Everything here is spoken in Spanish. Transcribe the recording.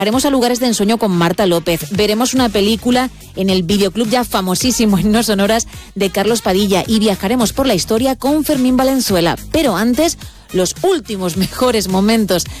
Haremos a lugares de ensueño con Marta López. Veremos una película en el videoclub ya famosísimo en No Sonoras de Carlos Padilla y viajaremos por la historia con Fermín Valenzuela. Pero antes, los últimos mejores momentos